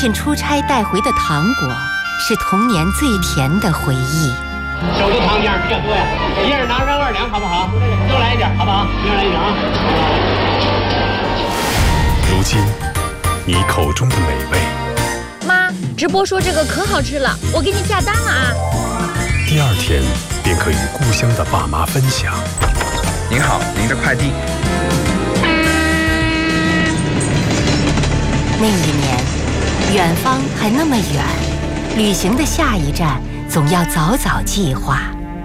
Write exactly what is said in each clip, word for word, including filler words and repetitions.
亲出差带回的糖果，是童年最甜的回忆。 手的糖样比较多呀，一人拿上二两好不好？多来一点好不好？一人来一点啊。 如今，你口中的美味， 妈，直播说这个可好吃了，我给你下单了啊。 第二天便可与故乡的爸妈分享。 您好，您的快递。 那一年，远方还那么远，旅行的下一站总要早早计划。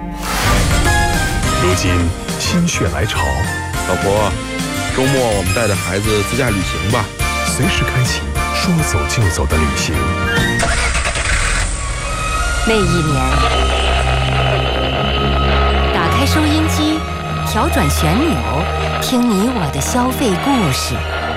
如今心血来潮， 老婆，周末我们带着孩子自驾旅行吧， 随时开启说走就走的旅行。 那一年，打开收音机，调转旋钮，听你我的消费故事。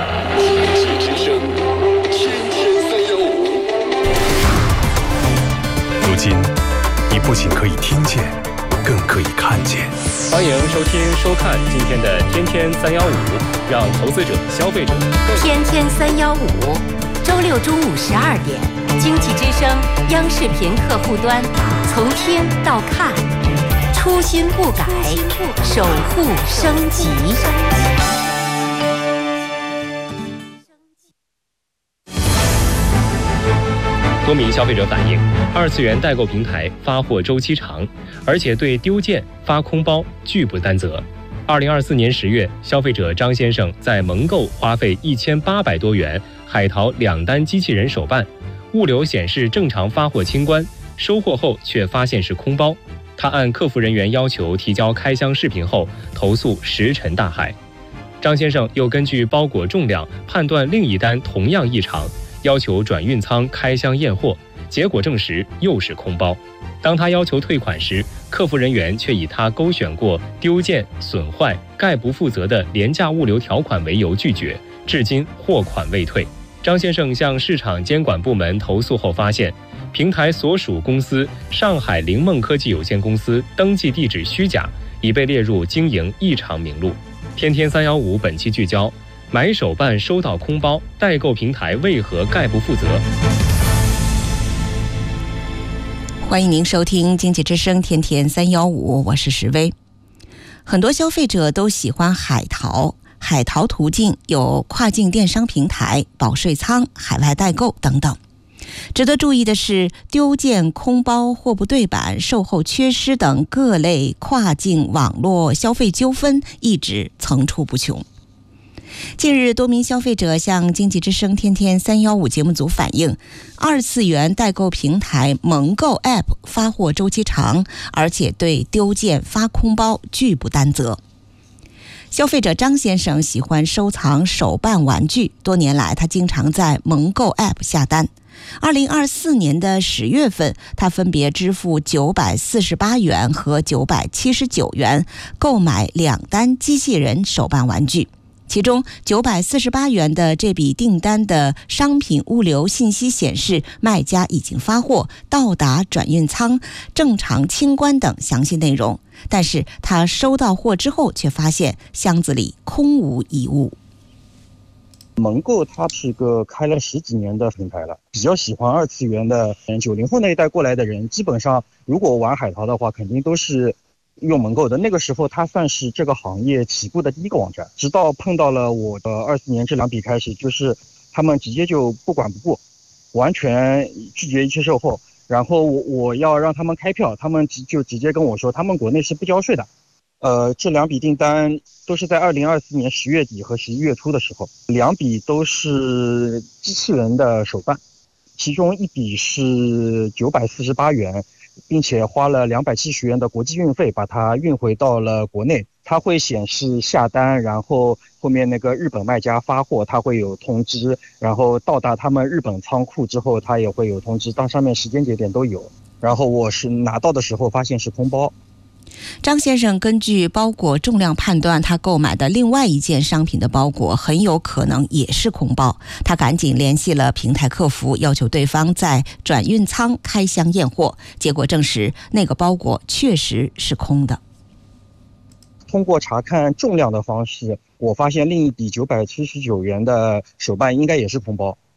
如今，你不仅可以听见，更可以看见。 欢迎收听、收看今天的《天天三幺五》，让投资者、消费者天天三幺五，周六中午十二点，经济之声央视频客户端，从听到看，初心不改，守护升级。 多名消费者反映，二次元代购平台发货周期长，而且对丢件、发空包拒不担责。二零二四年十月，消费者张先生在萌购花费一千八百多元海淘两单机器人手办，物流显示正常发货清关，收货后却发现是空包。他按客服人员要求提交开箱视频后，投诉石沉大海。张先生又根据包裹重量判断另一单同样异常，要求转运仓开箱验货，结果证实又是空包。当他要求退款时，客服人员却以他勾选过丢件、损坏、概不负责的廉价物流条款为由拒绝，至今货款未退。张先生向市场监管部门投诉后发现，平台所属公司上海灵梦科技有限公司登记地址虚假，已被列入经营异常名录。天天三幺五本期聚焦：买手办收到空包，代购平台为何概不负责？ 欢迎您收听经济之声天天三幺五，我是石薇。很多消费者都喜欢海淘，海淘途径有跨境电商平台、保税仓、海外代购等等。值得注意的是，丢件、空包、货不对版、售后缺失等各类跨境网络消费纠纷一直层出不穷。近日，多名消费者向经济之声天天三幺五节目组反映，二次元代购平台萌购 App 发货周期长，而且对丢件、发空包拒不担责。消费者张先生喜欢收藏手办玩具，多年来他经常在萌购 App 下单。二零二四年的十月份，他分别支付九百四十八元和九百七十九元购买两单机器人手办玩具。其中九百四十八元的这笔订单的商品物流信息显示，卖家已经发货、到达转运仓、正常清关等详细内容。但是他收到货之后，却发现箱子里空无一物。 萌购它是个开了十几年的平台了，比较喜欢二次元的九零后那一代过来的人，基本上如果玩海淘的话，肯定都是用萌购的。那个时候它算是这个行业起步的第一个网站，直到碰到了我的二四年这两笔开始，就是他们直接就不管不顾，完全拒绝一切售后，然后我我要让他们开票，他们就直接跟我说他们国内是不交税的。呃，这两笔订单都是在二零二四年十月底和十一月初的时候，两笔都是机器人的手办，其中一笔是九百四十八元，并且花了两百七十元的国际运费把它运回到了国内。它会显示下单，然后后面那个日本卖家发货，它会有通知，然后到达他们日本仓库之后，它也会有通知，当上面时间节点都有。然后我是拿到的时候发现是空包。 张先生根据包裹重量判断，他购买的另外一件商品的包裹很有可能也是空包。他赶紧联系了平台客服，要求对方在转运仓开箱验货，结果证实那个包裹确实是空的。 通过查看重量的方式，我发现另一笔九百七十九元的手办应该也是空包。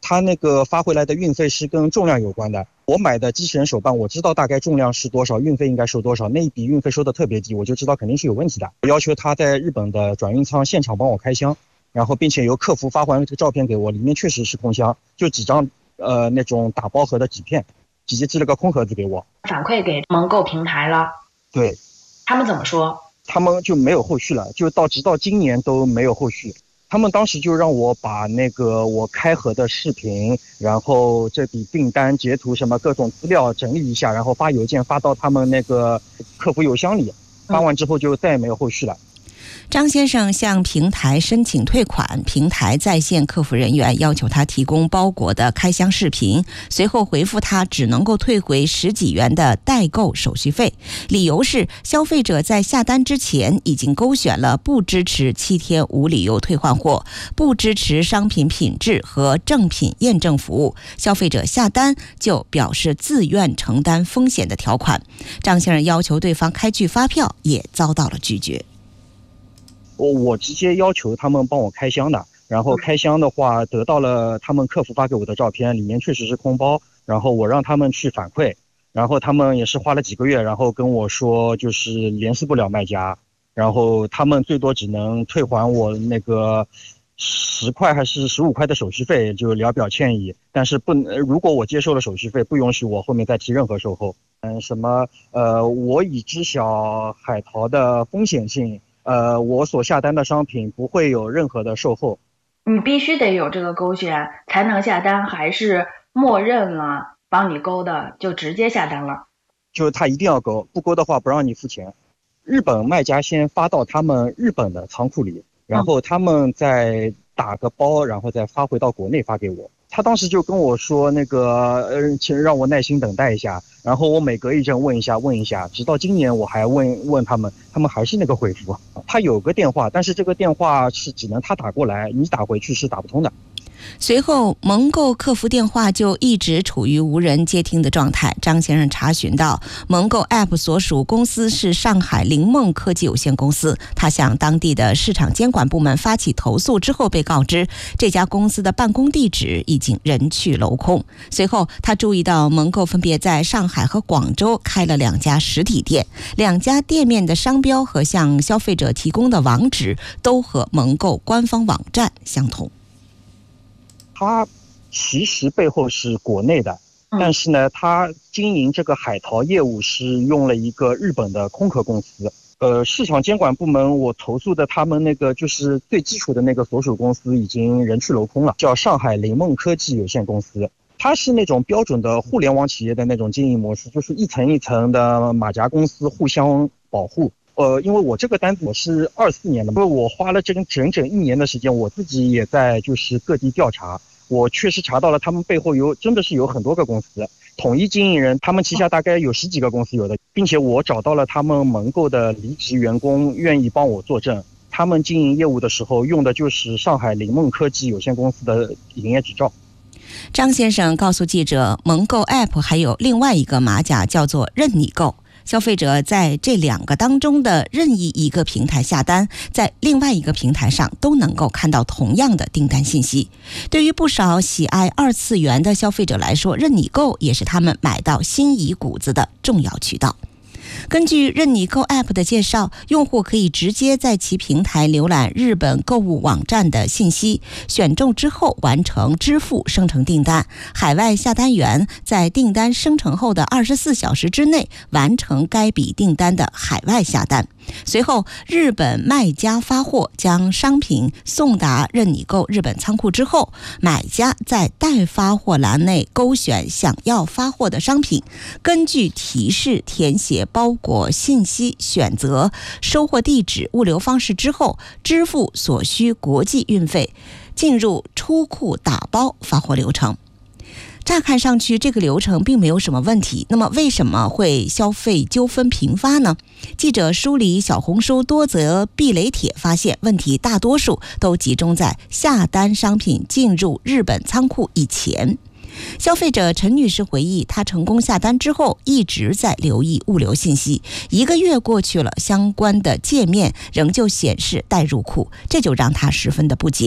它那个发回来的运费是跟重量有关的。我买的机器人手办，我知道大概重量是多少，运费应该收多少，那一笔运费收的特别低，我就知道肯定是有问题的。我要求他在日本的转运仓现场帮我开箱，然后并且由客服发还这个照片给我，里面确实是空箱，就几张呃那种打包盒的纸片，直接寄了个空盒子给我， 反馈给盟购平台了。 对， 他们怎么说？ 他们就没有后续了，就到直到今年都没有后续。他们当时就让我把那个我开盒的视频，然后这笔订单截图什么各种资料整理一下，然后发邮件发到他们那个客服邮箱里，发完之后就再也没有后续了。 张先生向平台申请退款，平台在线客服人员要求他提供包裹的开箱视频，随后回复他只能够退回十几元的代购手续费，理由是消费者在下单之前已经勾选了不支持七天无理由退换货，不支持商品品质和正品验证服务，消费者下单就表示自愿承担风险的条款。张先生要求对方开具发票，也遭到了拒绝。 我我直接要求他们帮我开箱的，然后开箱的话得到了他们客服发给我的照片，里面确实是空包，然后我让他们去反馈，然后他们也是花了几个月，然后跟我说就是联系不了卖家，然后他们最多只能退还我那个十块还是十五块的手续费，就聊表歉意，但是不如果我接受了手续费，不允许我后面再提任何售后。嗯，什么呃，我已知晓海淘的风险性。呃，我所下单的商品不会有任何的售后。 你必须得有这个勾选才能下单，还是默认了帮你勾的就直接下单了？ 就是他一定要勾，不勾的话不让你付钱。日本卖家先发到他们日本的仓库里，然后他们再打个包，然后再发回到国内发给我。他当时就跟我说那个呃，请让我耐心等待一下，然后我每隔一阵问一下问一下，直到今年我还问问他们，他们还是那个回复。他有个电话，但是这个电话是只能他打过来，你打回去是打不通的。 随后盟购客服电话就一直处于无人接听的状态。张先生查询到盟购 App 所属公司是上海灵梦科技有限公司，他向当地的市场监管部门发起投诉之后被告知这家公司的办公地址已经人去楼空。随后他注意到盟购分别在上海和广州开了两家实体店，两家店面的商标和向消费者提供的网址都和盟购官方网站相同。 他其实背后是国内的，但是呢，他经营这个海淘业务是用了一个日本的空壳公司。呃，市场监管部门我投诉的他们那个就是最基础的那个所属公司已经人去楼空了，叫上海灵梦科技有限公司。它是那种标准的互联网企业的那种经营模式，就是一层一层的马甲公司互相保护。呃，因为我这个单子我是二四年的，因为我花了整整整一年的时间，我自己也在就是各地调查，我确实查到了他们背后有真的是有很多个公司，统一经营人，他们旗下大概有十几个公司有的，并且我找到了他们盟购的离职员工愿意帮我作证，他们经营业务的时候用的就是上海灵梦科技有限公司的营业执照。 张先生告诉记者，盟购 App 还有另外一个马甲叫做任你购，消费者在这两个当中的任意一个平台下单，在另外一个平台上都能够看到同样的订单信息。对于不少喜爱二次元的消费者来说，任你购也是他们买到心仪谷子的重要渠道。根据任你购 App 的介绍，用户可以直接在其平台浏览日本购物网站的信息，选中之后完成支付生成订单。海外下单员在订单生成后的二十四小时之内完成该笔订单的海外下单。随后，日本卖家发货，将商品送达任你购日本仓库之后，买家在待发货栏内勾选想要发货的商品，根据提示填写包裹信息，选择收货地址、物流方式之后，支付所需国际运费，进入出库打包发货流程。乍看上去这个流程并没有什么问题，那么为什么会消费纠纷频发呢？记者梳理小红书多则避雷帖发现，问题大多数都集中在下单商品进入日本仓库以前。消费者陈女士回忆，她成功下单之后一直在留意物流信息，一个月过去了，相关的界面仍旧显示待入库，这就让她十分的不解。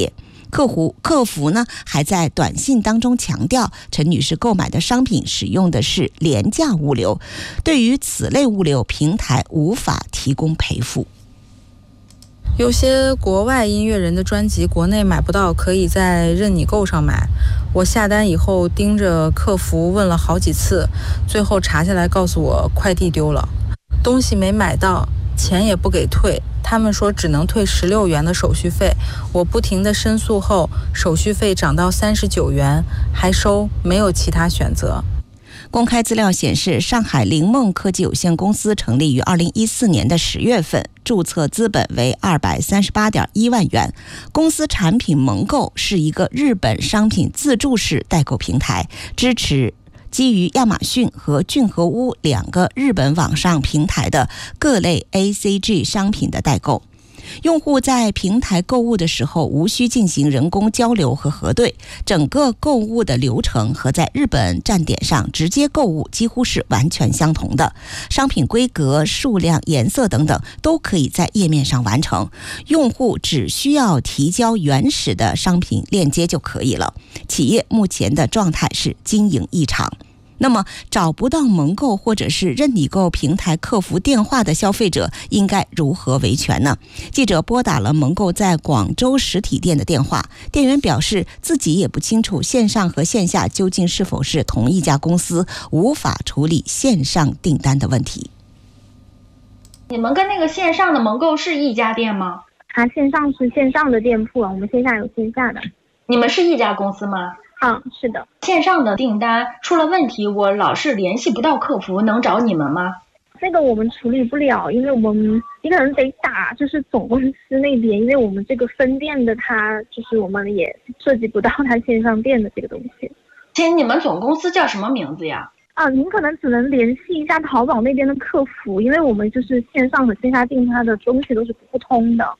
客服客服呢还在短信当中强调，陈女士购买的商品使用的是廉价物流，对于此类物流，平台无法提供赔付。 有些国外音乐人的专辑国内买不到，可以在任你购上买。我下单以后盯着客服问了好几次，最后查下来告诉我快递丢了，东西没买到，钱也不给退，他们说只能退十六元的手续费。我不停地申诉后，手续费涨到三十九元，还收，没有其他选择。 公开资料显示，上海灵梦科技有限公司成立于二零一四年的十月份，注册资本为二百三十八点一万元。公司产品盟购是一个日本商品自助式代购平台，支持基于亚马逊和俊和屋两个日本网上平台的各类 A C G 商品的代购。用户在平台购物的时候无需进行人工交流和核对，整个购物的流程和在日本站点上直接购物几乎是完全相同的，商品规格、数量、颜色等等都可以在页面上完成，用户只需要提交原始的商品链接就可以了。企业目前的状态是经营异常。那么找不到盟购或者是任你购平台客服电话的消费者应该如何维权呢？记者拨打了盟购在广州实体店的电话，店员表示自己也不清楚线上和线下究竟是否是同一家公司，无法处理线上订单的问题。 你们跟那个线上的盟购是一家店吗？ 它线上是线上的店铺，我们线下有线下的。 你们是一家公司吗？ 嗯，是的。 线上的订单出了问题，我老是联系不到客服，能找你们吗？ 这个我们处理不了，因为我们一个人得打，就是总公司那边，因为我们这个分店的它就是我们也涉及不到它线上店的这个东西。 亲，你们总公司叫什么名字呀？ 啊，您可能只能联系一下淘宝那边的客服，因为我们就是线上和线下订它的东西都是不通的。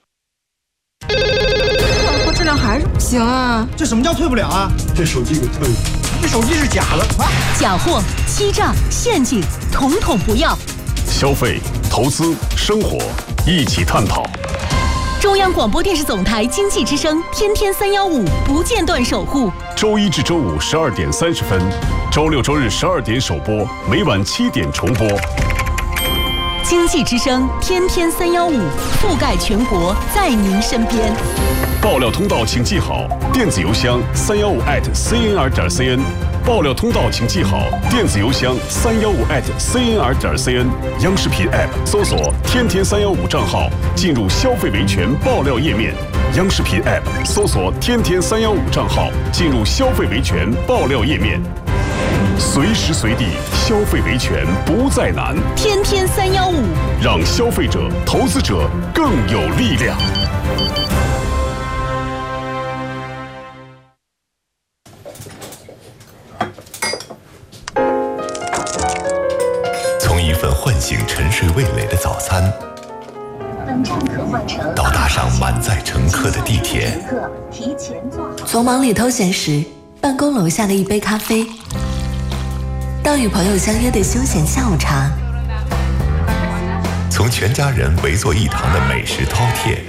我质量还是不行啊！ 这什么叫退不了啊？这手机给退了，这手机是假的啊！ 假货、欺诈、陷阱，统统不要。 消费、投资、生活，一起探讨。 中央广播电视总台经济之声，天天三幺五不间断守护。 周一至周五十二点三十分，周六周日十二点首播，每晚七点重播。 经济之声，天天三幺五，覆盖全国，在您身边。 爆料通道请记好，电子邮箱三幺五 at cnr 点 cn。爆料通道请记好，电子邮箱三幺五 at cnr 点 cn。央视频 app 搜索“天天三幺五”账号，进入消费维权爆料页面。央视频 app 搜索“天天三幺五”账号，进入消费维权爆料页面。随时随地消费维权不再难， 天天三幺五， 让消费者、投资者更有力量。 从一份唤醒沉睡味蕾的早餐，到搭上满载乘客的地铁， 从忙里偷闲时办公楼下的一杯咖啡，到与朋友相约的休闲下午茶， 从全家人围坐一堂的美食饕餮，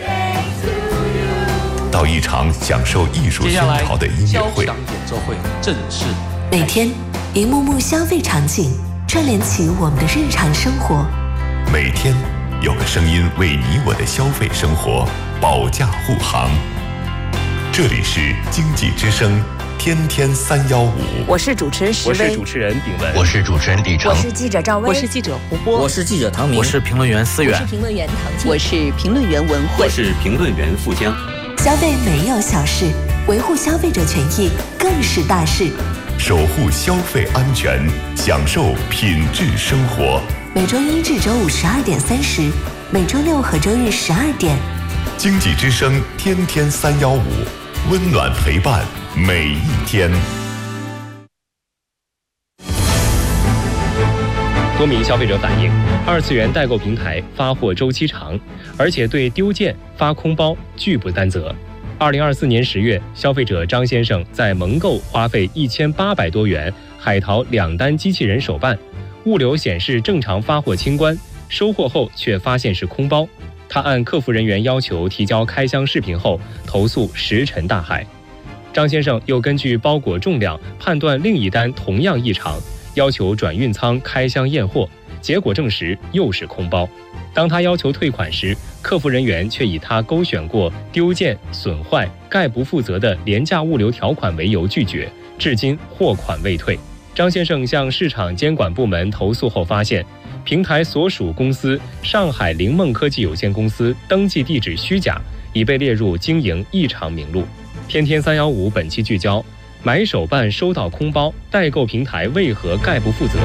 到一场享受艺术熏陶的音乐会， 演奏会正式。 每天一幕幕消费场景串联起我们的日常生活， 每天有个声音为你我的消费生活保驾护航。这里是经济之声天天三幺五， 我是主持人石我薇， 是主持人炳文， 我是主持人李成， 我是记者赵薇， 我是记者胡波， 我是记者唐明， 我是评论员思远， 我是评论员唐静， 我是评论员文慧， 我是评论员付江。 消费没有小事，维护消费者权益更是大事。 守护消费安全，享受品质生活。 每周一至周五十二点三十，每周六和周日十二点。 经济之声天天三幺五，温暖陪伴每一天。 多名消费者反映，二次元代购平台发货周期长，而且对丢件、发空包拒不担责。二零二四年十月，消费者张先生在盟购花费一千八百多元，海淘两单机器人手办，物流显示正常发货清关，收货后却发现是空包。 他按客服人员要求提交开箱视频后，投诉石沉大海。张先生又根据包裹重量判断另一单同样异常，要求转运仓开箱验货，结果证实又是空包。当他要求退款时，客服人员却以他勾选过丢件、损坏、概不负责的廉价物流条款为由拒绝，至今货款未退。张先生向市场监管部门投诉后发现，平台所属公司上海灵梦科技有限公司登记地址虚假，已被列入经营异常名录。天天三幺五本期聚焦：买手办收到空包，代购平台为何概不负责？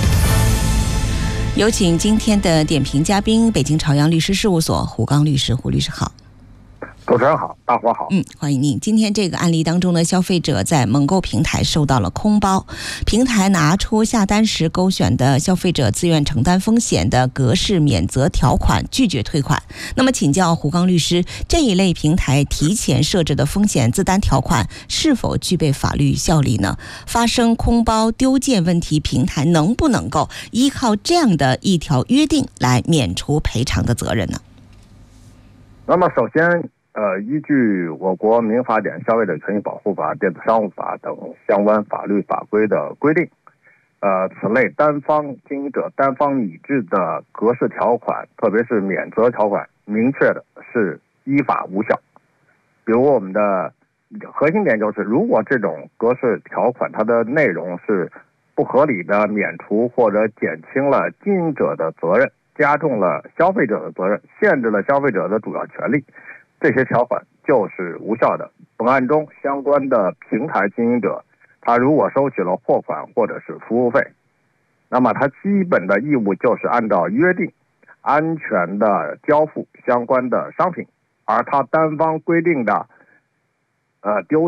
有请今天的点评嘉宾，北京朝阳律师事务所胡刚律师。胡律师好。 主持人好，大伙好。 嗯，欢迎您。今天这个案例当中呢，消费者在蒙购平台收到了空包，平台拿出下单时勾选的消费者自愿承担风险的格式免责条款，拒绝退款。那么请教胡刚律师，这一类平台提前设置的风险自担条款是否具备法律效力呢？发生空包丢件问题，平台能不能够依靠这样的一条约定来免除赔偿的责任呢？ 那么首先呃，依据我国民法典、消费者权益保护法、电子商务法等相关法律法规的规定，呃，此类单方经营者单方拟制的格式条款，特别是免责条款，明确的是依法无效。比如我们的核心点就是，如果这种格式条款它的内容是不合理的免除或者减轻了经营者的责任，加重了消费者的责任，限制了消费者的主要权利，这些条款就是无效的。本案中相关的平台经营者，他如果收取了货款或者是服务费，那么他基本的义务就是按照约定安全的交付相关的商品，而他单方规定的呃丢